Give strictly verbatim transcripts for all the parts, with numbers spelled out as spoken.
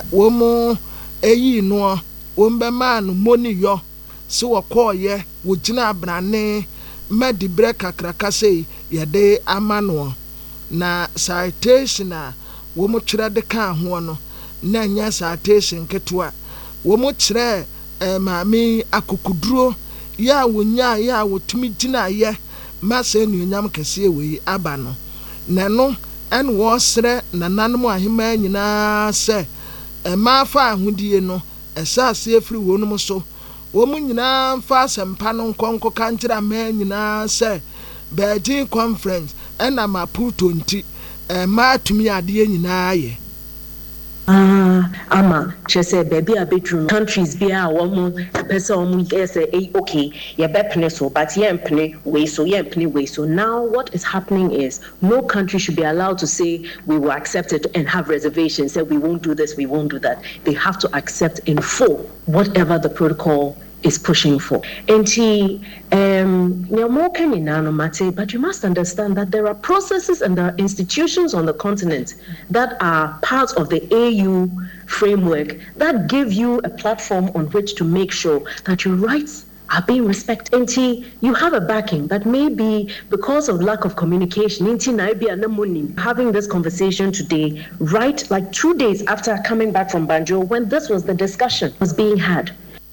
wo mu eyi no wo mbema no moni yo se wo koye wo gina abrane medi bre kakraka sei ye de amano na citation a wo mu twere de ka ho no na nya citation ketua wo mu kyerɛ eh, maame akukuduro ya wonya ya wotumi gina ye ma se nuonyam kese we aba no na no en wo srɛ nananom ahema nyina sɛ e ma fa ahodie no esase efiri wonum so wo mu nyina fa sempa no nkonko kankyera ma nyina sɛ Beijing conference ena Maputo nti e ma tumi ade nyina ye Ah, ama just say baby a bedroom countries be a one person we say okay yeah bepne so but yeah mpne way so yeah mpne way so now what is happening is no country should be allowed to say we will accept it and have reservations, say we won't do this, we won't do that. They have to accept in full whatever the protocol is pushing for. And he, um, but you must understand that there are processes and there are institutions on the continent that are part of the A U framework that give you a platform on which to make sure that your rights are being respected. And you have a backing that may be because of lack of communication. Having this conversation today, right like two days after coming back from Banjul, when this was the discussion was being had.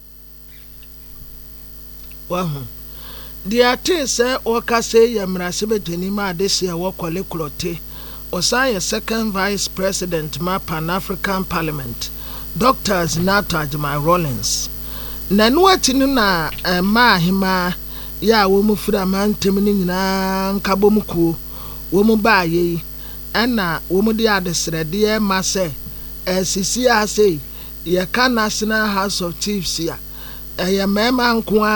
Wow. The artist say Oka say Yamrasibetini ma this year wakole kulote. Osaya second vice president ma Pan African Parliament. Doctor Zinata Ajma Rollins. Nanua tinu na uh, ma hima ya womu fura mantemini nyina nkabomu ku womu ba ye ana womu di adesrede ma se sisi ase ye ka National House of Chiefs ya eh mema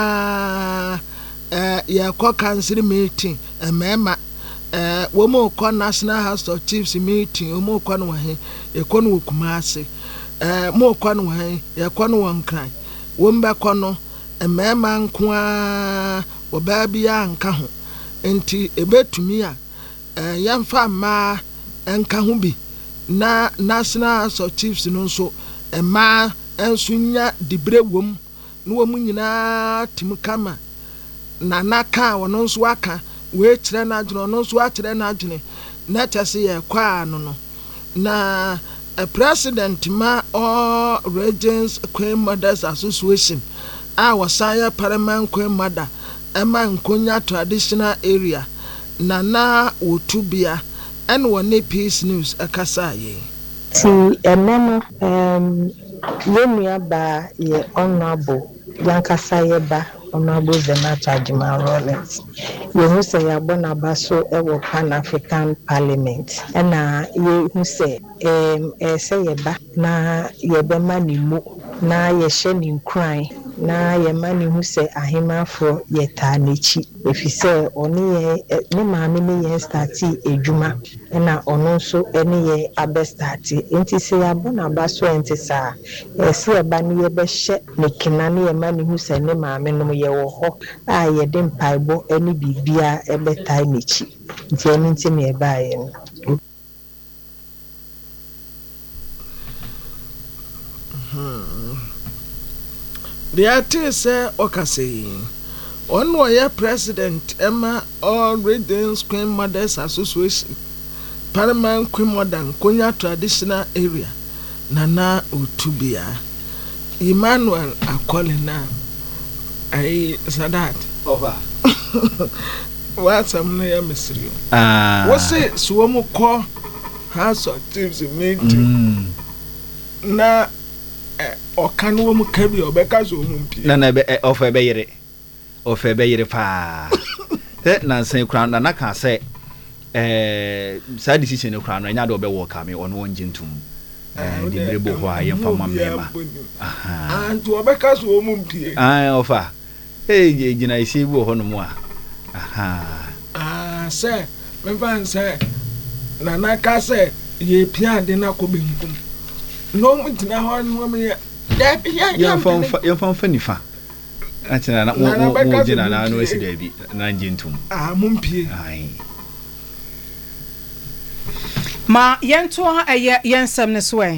nkoa eh ye ko council meeting eh mema eh womu ko National House of Chiefs meeting womu ko no he ye ko no Kumase eh mo ko no he ye ko no Wankran womba kono emema nkoa wobabia nka ho enti ebetumi a yamfa ma enka ho bi na National House of Chiefs no so ema ensunya dibre wom no wom nyina tim kama na naka wono so aka we kire na adwene no so akire na adwene na chase ye kwa no no na a president ma all Regions Queen Mothers Association a wasaya Parliament Queen Mother ema nkonya traditional area na na wotubia en wone Peace News akasa ye ti enemo um yenu ba ye honorable yankasa ye ba honorable Zinata Ajma Rollins ye hu say abona ba so e wo Pan African Parliament na ye hu say em e say ye ba na ye be mani mu na ye hye ni nkran na ye mani hu say ahemafo ye ta nechi efi say oni ye ne maame ne ye starti edwuma na ono so ene ye abe starti enti say abona ba so enti sa e say ba ne ye be hye ne kina ne ye mani hu say ne maame no ye wo ho a ye de mpaibo ene bibia ebe tai nechi nti ene nti me e ba ye no. The artist say Okase on where president Emma all Regions Queen Mothers Association Parliament Queen Mother Konya traditional area Nana Utubia Emmanuel Akolina I Sadat over what's a name mystery ah what's it Suomo call House of Chiefs meeting na o kan wo mu kabi obeka so mu mpie na na be ofa be yire ofa be yire pa te na san kran na na ka se eh sa decision kran na nya do be wo ka me ono wonjintum eh di brebo ho aye fa mamema aha antu obeka so mu mpie ah ofa eh gina isi bu ho no mu a aha ah se me fan se na na ka se ye pia de na ko benkum no mtina ho no me ya fam ya fam fanifa atina na mo mo jina na no esi da bi na njintum ah mumpie ai ma yento a eye yensem ne so en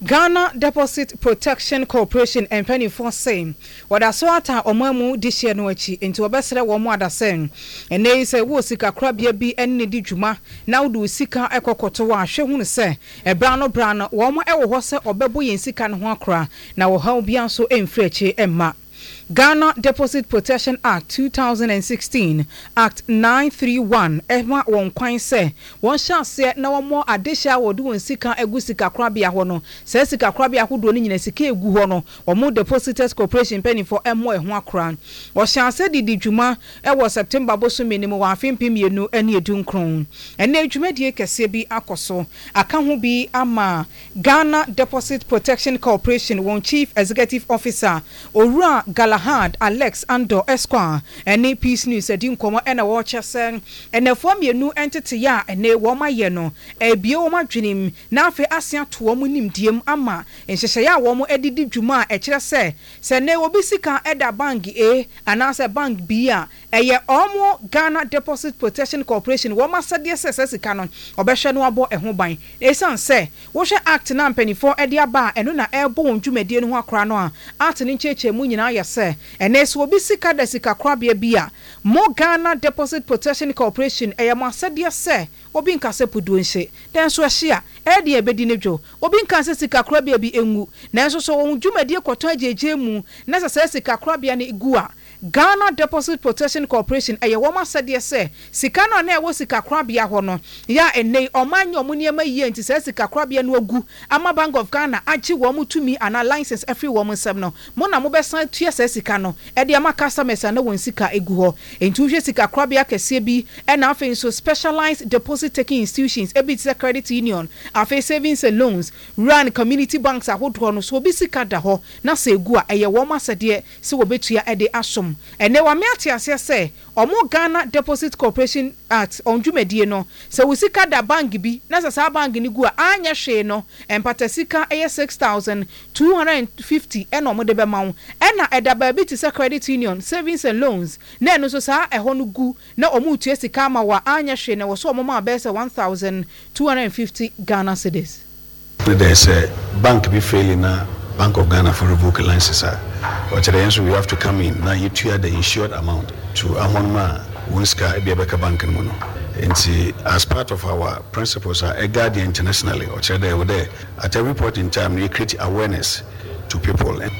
Ghana Deposit Protection Corporation and Penny for same. What I saw at Omamu this year no echi into a besser one more sen. And they say wo sika crabia be any dijuma. Now do sika eko kotowa shehun se. A brano brano woma ewo hose obebu yin sika no akra. Na wo ha obian so emfreche emma. Ghana Deposit Protection Act two thousand sixteen, Act nine thirty-one, Emma won kwan se, one shall say no more adesha wo do sika egu sika krabia ho no, se sika krabia ho do ni nyina sika egu ho no, o mo Depositors Corporation penny for emo e ho akran. O shall say di dwuma e wo September boso minimum wa afempim yenu ene edunkron. Ene dwumadie kese bi akoso, aka ho bi ama Ghana Deposit Protection Corporation won Chief Executive Officer Owura Galahad Alex Ando Esquire ene Peace News edi nkomo ena wo kyesen ene fo mienu entity ya ene wo maye no ebie wo madwenim na afi asia to wo nimdiem ama enhyehye ya wo mo edidi dwuma e kire se se ne obi sika eda bank A anase bank B a eye omo Ghana Deposit Protection Corporation wo masade se se sika no obehwe no abo eho ban esan se wo hwe act na mpanifo ede aba eno na ebo wondwumadie no ho akra no a act ni cheche mu nyina ya se ene so obi sika da sika krabia bia mo Ghana Deposit Protection Corporation eye mo asade se obi nkase pudu nse den so ahia e de ebedi nedwo obi nkase sika krabia bi engu nanso so wondwumadie kwoto ajeje mu na se sika krabia ne igu a Ghana Deposit Protection Corporation eye wo masade se sika no na e wo sika krabia ho no ya ene omanyo omuniema yie nti se sika krabia no agu ama Bank of Ghana agi wo mutumi ana license every wo nsem no mo na mo besan tue se sika no e de ama customers na won sika egu ho enti hwe sika krabia kese bi e na afen so specialized deposit taking institutions e bi tse credit union afen savings and loans run community banks ahodo no so obi sika da ho na se egu a eye wo masade se wo betua e de asom ene wa me atiase se omo Ghana Deposit Corporation Act ondwumadie no se wo sika da bank bi na se sa bank ni gu a anya hwe no empata sika eye six thousand two hundred fifty eno mo de be mawo ena eda ba bi ti se credit union savings and loans na eno so sa eho no gu na omo tue sika ma wa anya hwe na wo so omo ma be se one thousand two hundred fifty Ghana cedis. There's a bank be failing now. Bank of Ghana for revoke license. But the answer we have to come in now. You tear the insured amount to Amonma Winska Biabeka Bank and Mono. And as part of our principles, a guardian internationally or there at every point in time we create awareness to people. And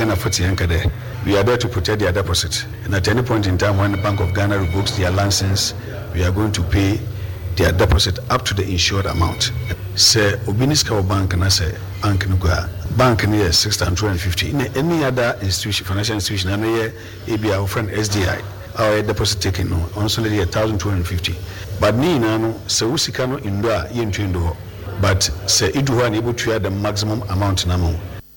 we are there to protect their deposit. And at any point in time when the Bank of Ghana revokes their license, we are going to pay their deposit up to the insured amount. Say Obiniska Bank and I say Bank Nuga Bank near six thousand two hundred fifty. In any other institution, financial institution, and here A B I our friend S D I, our deposit taken no on Sunday a thousand two hundred fifty. But ni nano se usikano indwa yentwendo. But say idu able to the maximum amount namo.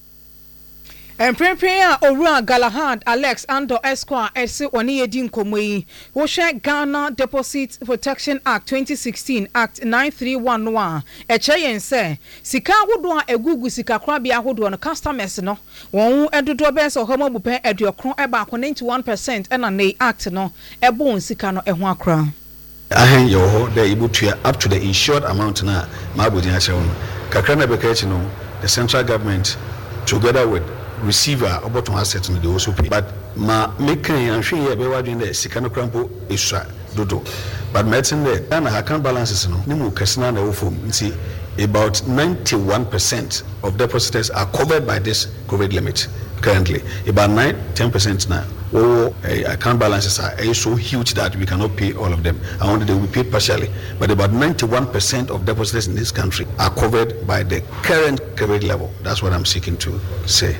And Premier Owura Galahad Alex Ando Esquire ese woni edi nkomo yi wo hwe Ghana Deposit Protection Act twenty sixteen Act nine thirty-one no a e cheyen se sika ahodo a egugu sika krabia ahodo no customers no won edodo be se homo bupen eduokron e ba ko ninety-one percent e na nei act no e bon sika no e ho akra ahen yo ho dey able to up to the insured amount na mabodi a chewo kakra na beka echi no the central government together with receiver about one asset no they also pay but ma making and hwe here be wadwen the sika no krampo esua dodo but medicine there and account balances no nimu kesina na wofom nti about ninety-one percent of depositors are covered by this COVID limit currently. About nine to ten percent now. Oh, uh, account balances are uh, so huge that we cannot pay all of them. I wanted they will be paid partially. But about ninety-one percent of depositors in this country are covered by the current COVID level. That's what I'm seeking to say.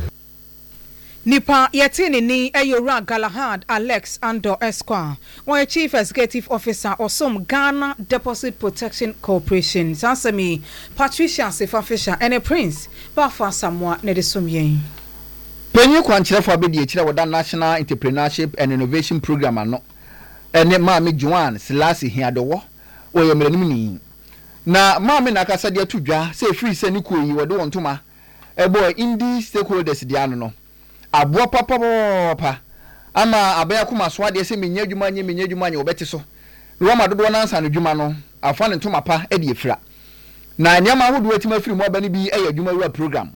Nipa yetini ni Owura Galahad Alex Ando Esquire, one Chief Executive Officer or some Ghana Deposit Protection Corporation. Sansami Patricia Sefafisha and a Prince Bafa Samoa Nedesumye. Penny Quanchira for Bedi Chira with that National Entrepreneurship and Innovation Program and no. And then Mammy Juan Selassie here the war or your menini. Na Mammy Nakasadia Tuja say free Seniku you were doing to ma a boy in these stakeholders diano. Abua papa papa ama abaya kuma swade se menye adwuma nye menye adwuma nye obeti so Roma dodo na ansa no adwuma no afa ne ntoma pa e de efira na nyama hodo wetima firi mo abani bi e adwuma wura program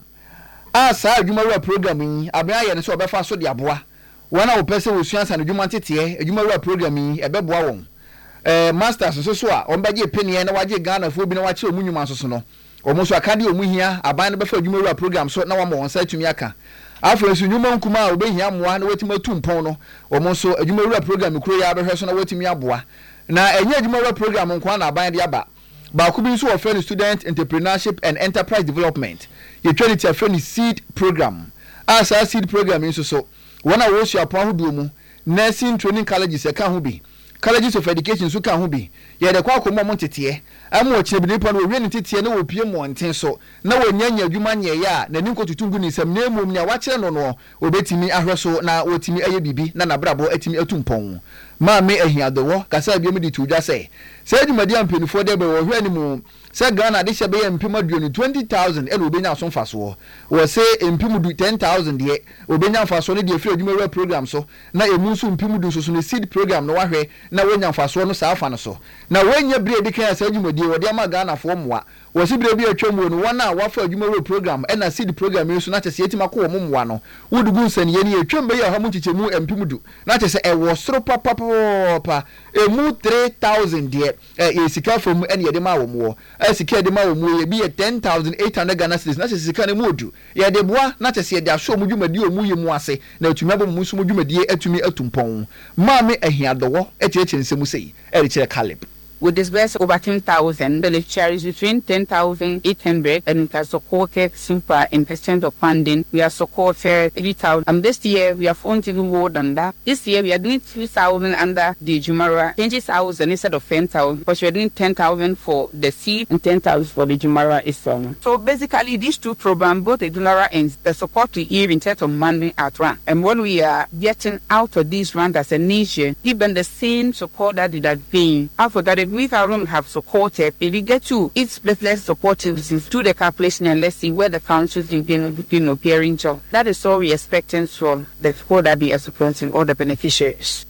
a saa adwuma wura program yi abena ye ne so obefa so de aboa wana wo pese wo suansa na adwuma tete adwuma wura program yi ebeboa won eh masters so so a ombaje penie na waje Ghana fo bi na wache omunyuma so so no omo so akade omuhia aban na befa adwuma wura program so na wa mo wonsa tumi aka afro so nyuma nkuma a obehia moa na wetima tumpon no omo so adwuma wura program kuro ya behwe so na watimi aboa na enye adwuma wura program nkwa na aban de aba ba ku bi so offer student entrepreneurship and enterprise development ye trinity after seed program as a seed program in so so one a wo so apon hodo mu nursing training colleges e ka ho bi colleges of education so ka ho bi ye de kwa akomo mo tete am wo kire bi nipa no we ne tete na wo pie mo nten so na wo nyanya adwuma nye ya na ni nkotutungu ni sam na emom nya wa kire no no obetimi ahwe so na wotimi aye bibi na na brabo atimi atumpon ma me ahiadowo kasa bi me di tudwa se se adwumadi ampenifo de be wo hwe ni mu se Ghana de hye be ya mpem aduonu twenty thousand e no obenya so mfaso wo se mpem du ten thousand de obenya mfaso ne de free adwuma program so na emu so mpem du so so ne seed program no wahwe na wonya mfaso no saa afa no so na wonya bre de kan se adwumadi wo de ma Ghana fo moa wo se bre bi atwam wo no wana wafa adwuma program e na seed program yi so na tese yetima ko wo moa no wodugu nsani ye ne atwam be ya ha mu chichemu mpem du na tese e wo soro papa pa emu three thousand de e sika fo mu ene ye de ma wo mo e sika de ma wo mu ye bi ye ten thousand eight hundred Ghana cedis na tese sika ne mu odu ye de boa na tese ye de aso mu dwumadi o mu ye mu ase na atumi abo mu so mu dwumadi atumi atumpon ma me ahiadowo e che che nsemu sei e re kire Caleb. We disburse over ten thousand. The beneficiaries between ten thousand eight hundred and we have supported Simpa in percent of funding. We have supported three thousand. And this year we have funded more than that. This year we are doing three thousand under the Jumara, twenty thousand instead of ten thousand. But we are doing ten thousand for the seed and ten thousand for the Jumara itself. So basically these two programs, both the Jumara and the support we give in terms of money at run. And when we are getting out of these round as a nation, give them the same support that they are paying. I forgot it. If our room have supported, if we get to its less supportive, do the calculation and let's see where the councils have been, been appearing to. That is all we expecting from the support that be supporting all the beneficiaries.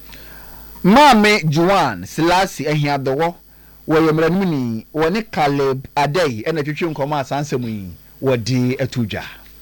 Mame Juan Selassie ehia dowo wo yemranuni wo ne Caleb Adey ena twetwe nkoma asansemu yi wo di atudwa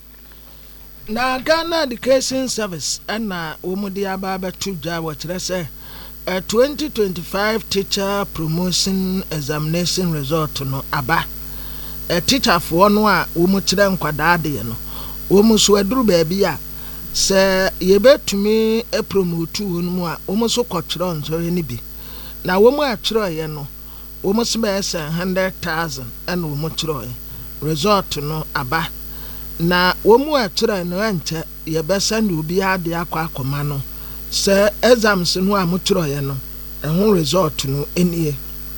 na Ghana Education Service ena wo mu di aba ba tudwa wo kire se a twenty twenty-five teacher promotion examination result no aba a teacher for no a wo mu kire nkwada de no wo mu so aduru ba bia se ye betumi e promote wo mu a wo mu so kwotro nso ni bi na wo mu a kire ye no wo mu se ba one hundred thousand and wo mu kire result no aba na wo mu a kire no anche ye be send obi ade akwa akoma no se exams no amutro ye no ehun result no enie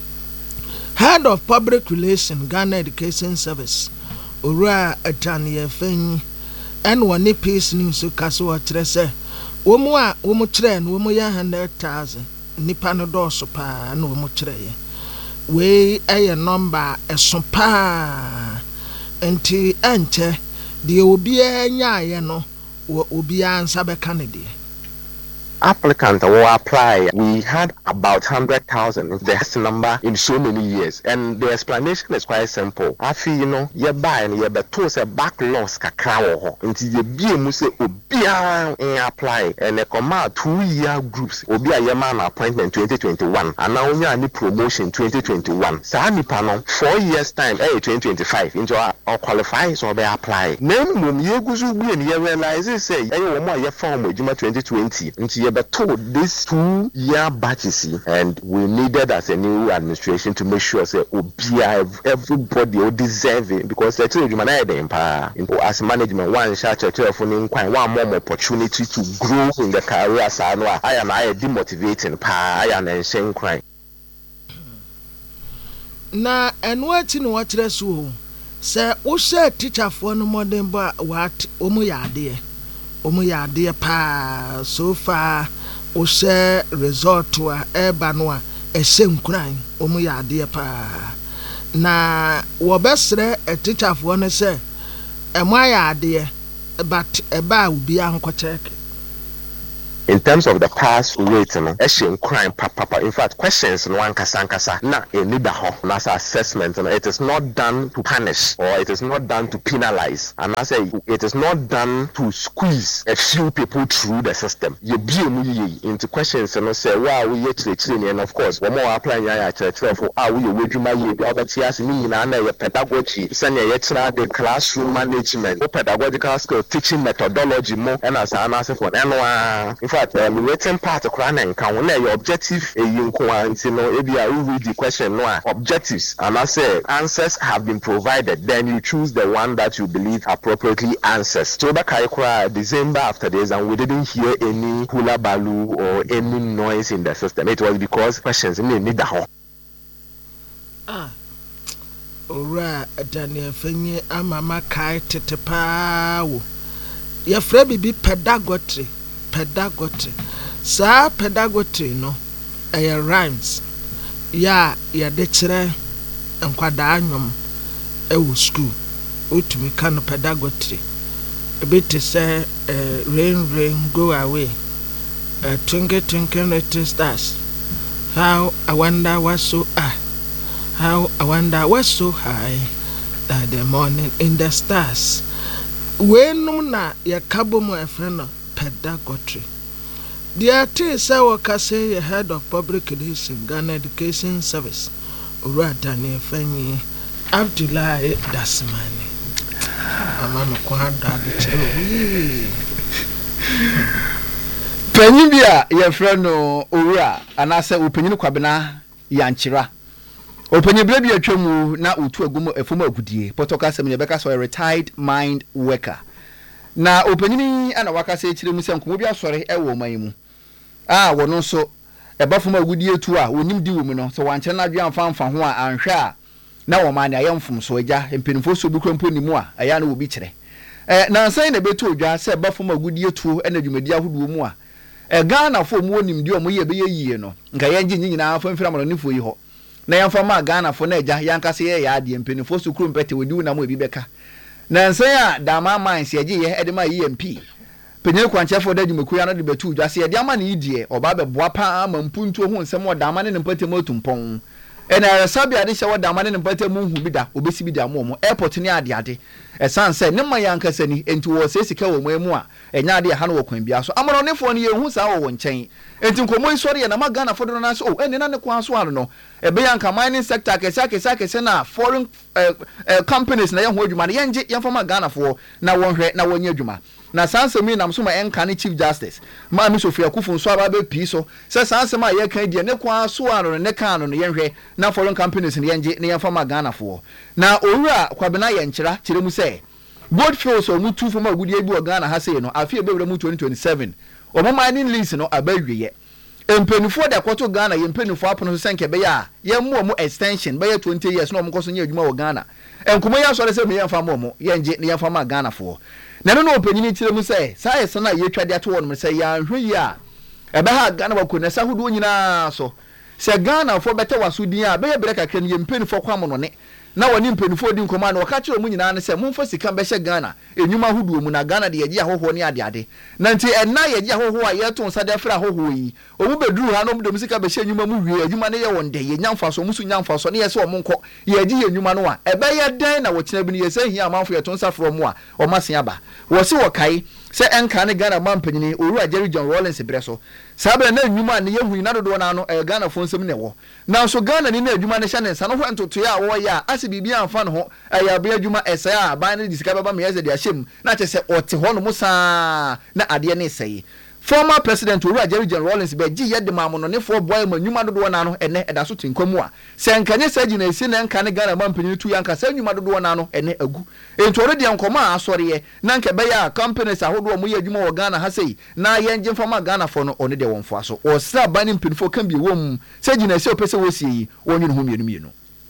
Head of Public Relations Ghana Education Service Ora Atani Fen and one piece news kaso atre se wo mu a wo mu kire no wo mu one hundred thousand nipa no do so pa na wo mu kire ye we eye number eso pa enti enche de obi anya ye no wo obi ansa be kanede applicant will apply. We had about one hundred thousand, the highest number in so many years. And the explanation is quite simple. I feel, you know, you buy and you better a backlogs kakao until you be a muse obia and apply. And a command two year groups obia yaman appointment twenty twenty-one. And now only any promotion twenty twenty-one. Sahani panel, four years time, eh, twenty twenty-five, into our qualify so be apply. Name mum ye guzu be and you realize it say, eh, one more year form with Juma twenty twenty. Until you told these two year batches and we needed as a new administration to make sure say everybody will deserve it because the children as management one share telephone one more opportunity to grow in the career side. I am I demotivating pa I am insane crime na and what in what so say o share teacher for no more than what omo yade omo yade pa so far o share result to a eba no a ehye nkran omo yade pa na wo besre a teacher for no say e mo yade but eba obi anko check in terms of the pass rate, no, Asian crime, papa. In fact, questions no one kasankasa na enida ho nasa assessment. No, it is not done to punish or it is not done to penalize, and I say it is not done to squeeze a few people through the system. You be into questions and no say, wow, we yet and of course, one more applying ya church for ah we wait you my the other tears me na na your pedagogy, send your the classroom management, pedagogical skill, teaching methodology more, and as an answer for anyone. In fact, the written part of Quran and can your objective a you know if you read the question no objectives and I say answers have been provided, then you choose the one that you believe appropriately answers. So that I December after this and we didn't hear any hula balu or any noise in the system. It was because questions in need the ah ora Daniel Fenye amama kai tete paawo ya fra bibi pedagogy pedagogy sa pedagogy no eh rhymes ya ya de kire enkwada anyom e wo school utumi kan pedagogy a bit to say uh, rain rain go away uh, twinkle twinkle little stars, how I wonder what's so ah how I wonder what's so high that the morning in the stars when na ya kabo mo efreno pedagogy. The artist I say the head of public education Ghana Education Service Ura Daniel Fenye Abdullahi Dasmani amama kwa hada bichiro panyin bia ye freno Ura anase upanyin kwabena yanchira opanyin bia bia twemu na otu agum efom agudie potoka sem ne beka so a retired mind worker na opanyin ana waka se chire mu se nkomo bia sore e wo man mu ah wono so e bafom agudie tu a wonim di wo mu no so wanche na dwan fa mfa ho a anhwe a na wo man ya mfom so agya empenifo so bi kwampo ni mu a aya na wo bi kire eh na nsan na beto odwa se bafom agudie tu na dwumadi ahodo mu a e Ghana fo mu onim di omo ye be yie no nka ye ngi nyina afa mfira mo nifo yi ho na yamfa ma Ghana fo na agya yankase ye ya ade empenifo so krum pete wodi na mo ebi beka na nsan a da ma man se agye ye ede ma E M P penye kwanchefo da dwumaku ya no de betu odwa se ede ama na idie oba be boa pa ma mpuntu ho nsem oda ama ne mpate mo tumpon ena resabi ade hye woda ama ne mpate mo hu bi da obesi bi da mo mo airport ni ade ade esan se ne ma yankase ni enti wo se sika wo mo mu a enya ade ha no wo kwan bia so amaro ne fo ne ye hu sa wo nchen enti nkomo isori ye na ma Ghana fo do na so o ene na ne kwa so ano no ebe yanka mining sector kesa kesa kesa na foreign uh, uh, companies na ye ho adwuma na ye nje ye fo Ghana fo na wonhwe na wonye adwuma na sanse mi nam so ma enka ne chief justice ma mi Sofia Kufu so aba be pi so se sanse ma ye kan die ne kwa so ano ne kan no ye hwe na foreign companies ne ye nje ne ye fo Ghana fo na owura kwabena ye nkyira kire mu se Goldfield so mu tu fo ma gudie bi o Ghana ha se no afie be wura mu twenty twenty-seven o mo mining lease no abawie ye empenifo da kwato Ghana ye empenifo apono so senke be ya ye mu mu extension be ye twenty years no mo koso nya adwuma wo Ghana enkomo ya so le se me ye fa mo mo ye nje ne ye fa ma Ghana fo na no no opanyini tire mu se sai se na ye twade ato wo no se ya hwe ya ebe ha Ghana ba ko na sa hudu nyina so se Ghana fo beta waso din a be ye breka kran ye empenifo kwa mo no ne na woni mpenifo di nkoma na waka kire mu nyina ne se momfa sika be hye Ghana enyuma hudu mu na Ghana de ye gi ahoho ne ade ade na nti enna ye gi ahoho a ye to nsa de fra ahoho yi omu beduru ha no mu de sika be hye enyuma mu hwie enyuma ne ye wonde ye nyamfa so musu nyamfa so ne ye se o monko ye gi ye enyuma no a ebe ye den na wo kina bi ne ye se hia amanfo ye to nsa fro mu a o masen aba wo se wo kai se enka ne Ghana mampanyini Owura Jerry John Rawlings breso sabe na enyuma ne ye hu na dodo na no e Ghana fo nsem ne wo na so Ghana ni na edwuma ne hye ne nsa no ho ntoto ya wo ya ase bibia amfa no ho aya be adwuma esa a ban ne disika baba me yeze de ahyem na che se ote ho no musa na ade ne sei former president Owura Jerry John Rawlings be gi yede maamo no ne fo boy ma nyuma dodo na no ene eda so tinkomu a se nkanye saji na esi na nka ne Ghana mampanyini tu yanka sa nyuma dodo na no ene agu enti ore de nkoma asore na nka be ya companies ahodo mo ye adwuma wo Ghana ha sei na ye nje fama Ghana fo no one de wonfo aso o sa ban mpinfo kan bi wom saji na esi opese wo sie yi wonyu no ho mienu mienu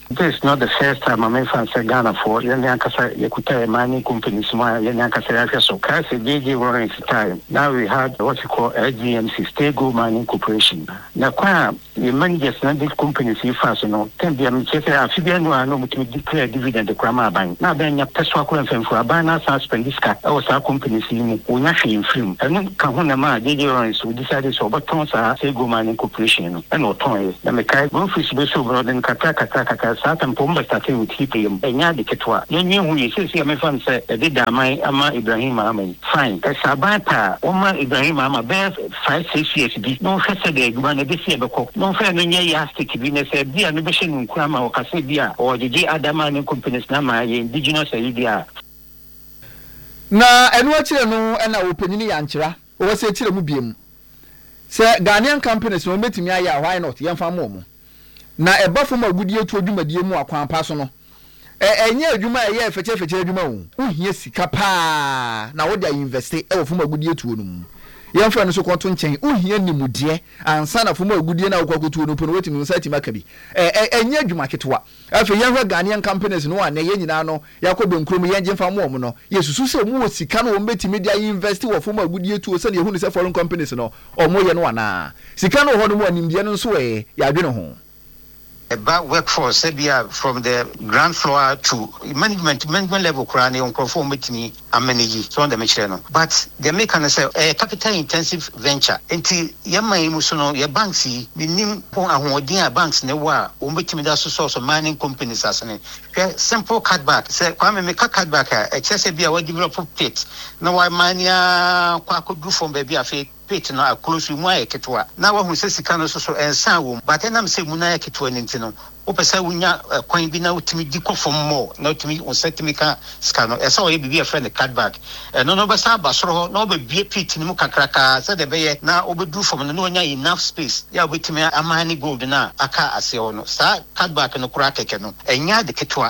This is not the first time I'm in Ghana for Yankasa Yakuta mining companies, Yankasa so Kasi J J Lawrence time. Now we had what you call L G M C, Stego Mining Corporation. Now, kwa the money just not these companies you fast, you know, can be a Michelle, Afibian, I know to declare dividend the Krama Bank. Now then, your Peswako and for a banner suspend this cat, our companies in Unashi in film. And then Kahunama, J J Lawrence, who decided so, but Tonsa, Stego Mining Corporation, and no toy. The Mekai, one fish beso brother and Kataka. Satan Pomba started with Hippie and Yadi Ketwa. You knew who you say, my friend said, I did my Ama Ibrahim Ama. Fine. A Sabata, Oma Ibrahim Ama, bear five, six years. No Saturday, one of this year, no fair, no yastic, Venus, dear, no mission, Krama or Casabia, or the J. Adaman companies, Nama, indigenous idea. Na and what you know, and our opinion, Yanchra, or say Chilamubium. Sir, Ghanaian companies will meet me, why not, young Famomo. Na eba fom agudie to adwumadie mu akwan pa so no eh enye adwuma ye feche feche adwuma wo uhie sika pa na wo da invest e wo fom agudie to no mu ye mfa no so kwoto nchen uhie nimude ansa na fom agudie na wo kwakoto no pono wetimi sati makabi eh enye adwuma ketwa afi ye hwa Ghanaian companies no wa na ye nyina no yakobe nkrom ye nje mfa mo mo no yesusu se mu wo sika no wo metimi dia invest wo fom agudie to se na ye hu ni se foreign companies no o mo ye no wana sika no ho no mo animdie no so eh ya dwe no ho. A bad workforce, Sebia, from the ground floor to management, management level, Kurani, on conform with me, and many so on the Michelin. But they make an a capital intensive venture. Until Yama Musono, your banks, the name on dear banks, no war, on which me that's source of mining companies as an simple cutback. Say, Kwame make a cutback, excessive be a develop pit. No, I mania, could do from baby a fake. Pit na close with my ketwa. Now who says can also and sound, but then I'm saying Munaya Ketwa Nintino. Opesa Winya, coin be now to me dico for more, not to me on Setimica Scano. I saw be a friend a cutback. And no Basa Basro, no be a pit in Muka Kraka, said the bay now overdo from the no enough space. Ya with me a money gold na, aka aseono, start cutback and no crack canoe. And ya the Ketwa.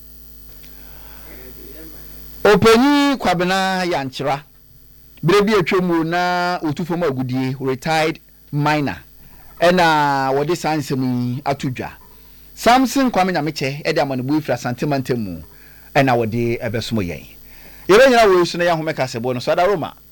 Openi Kwabena Yanchra. Brebi atwemu na otufo agudie retired miner ena wode sansem atudwa Samson Kwame Nyameche e de amanbu ifra santemantemu ena wode ebesomo yen yere nyina wo su na ya homeka sebo no so da Roma